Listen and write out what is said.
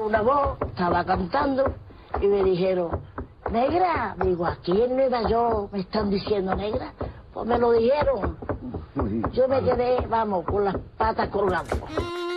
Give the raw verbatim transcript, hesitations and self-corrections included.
una voz, estaba cantando y me dijeron, negra, digo, aquí en Nueva York me están diciendo negra, pues me lo dijeron. Yo me quedé, vamos, con las patas colgando.